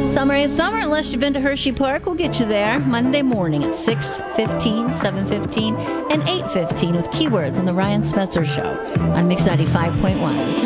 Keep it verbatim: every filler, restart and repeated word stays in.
Summer ain't summer unless you've been to Hershey Park. We'll get you there Monday morning at six fifteen, seven fifteen, and eight fifteen with keywords on the Ryan Smetzer Show on Mix ninety-five point one.